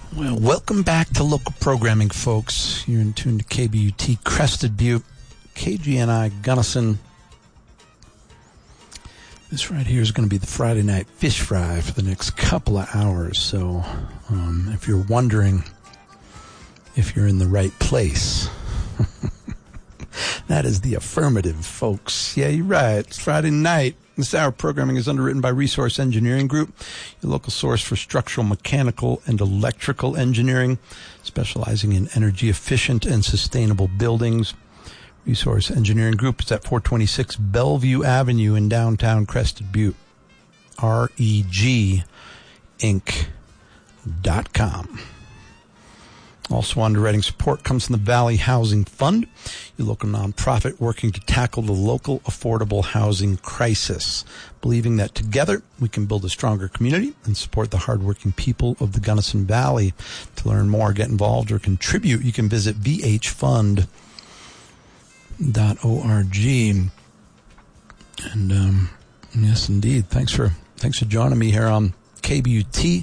Well, welcome back to local programming, folks. You're in tune to KBUT Crested Butte, KGNI Gunnison. This right here is going to be the Friday night fish fry for the next couple of hours. So if you're wondering if you're in the right place, that is the affirmative, folks. Yeah, you're right. It's Friday night. This hour of programming is underwritten by Resource Engineering Group, your local source for structural, mechanical, and electrical engineering, specializing in energy-efficient and sustainable buildings. Resource Engineering Group is at 426 Bellevue Avenue in downtown Crested Butte. REGinc.com. Also, underwriting support comes from the Valley Housing Fund, your local nonprofit working to tackle the local affordable housing crisis, believing that together we can build a stronger community and support the hardworking people of the Gunnison Valley. To learn more, get involved, or contribute, you can visit vhfund.org. And yes, indeed, thanks for joining me here on KBUT.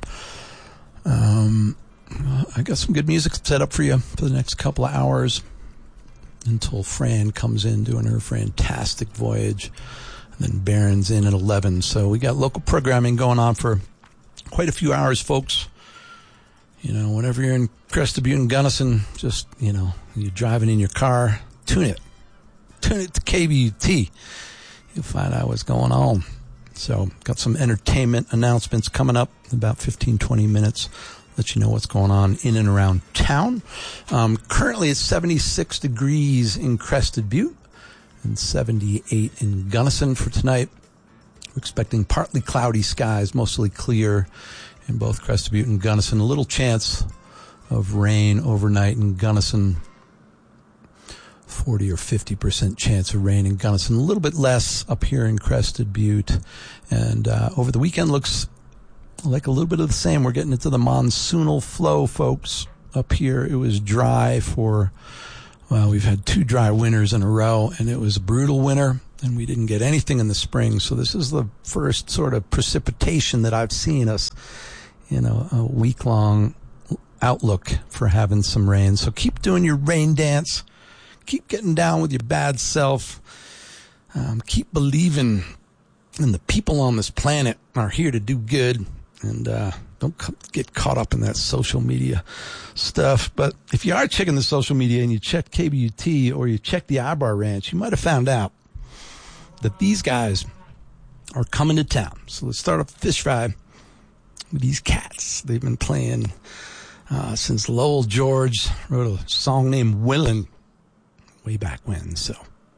I got some good music set up for you for the next couple of hours until Fran comes in doing her fantastic voyage, and then Barron's in at 11. So we got local programming going on for quite a few hours, folks. You know, whenever you're in Crested Butte and Gunnison, just, you know, you're driving in your car, tune it to KBUT. You'll find out what's going on. So got some entertainment announcements coming up in about 15, 20 minutes. Let you know what's going on in and around town. Currently it's 76 degrees in Crested Butte and 78 in Gunnison for tonight. We're expecting partly cloudy skies, mostly clear in both Crested Butte and Gunnison. A little chance of rain overnight in Gunnison. 40 or 50% chance of rain in Gunnison. A little bit less up here in Crested Butte. And over the weekend looks like a little bit of the same. We're getting into the monsoonal flow, folks. Up here, it was dry we've had 2 dry winters in a row, and it was a brutal winter, and we didn't get anything in the spring. So this is the first sort of precipitation that I've seen us, a week-long outlook for having some rain. So keep doing your rain dance. Keep getting down with your bad self. Keep believing in the people on this planet are here to do good. And don't get caught up in that social media stuff. But if you are checking the social media and you check KBUT or you check the Ibar Ranch, you might have found out that these guys are coming to town. So let's start off the fish fry with these cats. They've been playing since Lowell George wrote a song named Willin' way back when. So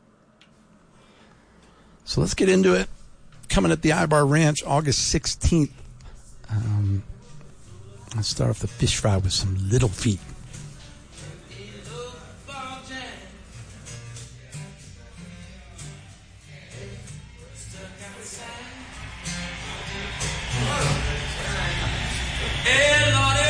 let's get into it. Coming at the Ibar Ranch August 16th. Let's start off the fish fry with some Little Feat.